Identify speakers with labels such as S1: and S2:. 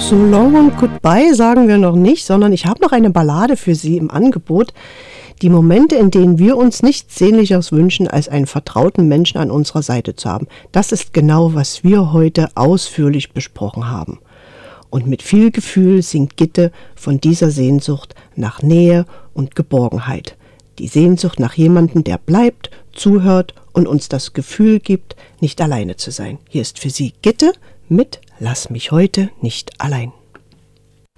S1: So long und goodbye sagen wir noch nicht, sondern ich habe noch eine Ballade für Sie im Angebot. Die Momente, in denen wir uns nichts Sehnlicheres wünschen, als einen vertrauten Menschen an unserer Seite zu haben. Das ist genau, was wir heute ausführlich besprochen haben. Und mit viel Gefühl singt Gitte von dieser Sehnsucht nach Nähe und Geborgenheit. Die Sehnsucht nach jemandem, der bleibt, zuhört und uns das Gefühl gibt, nicht alleine zu sein. Hier ist für Sie Gitte mit Lass mich heute nicht allein.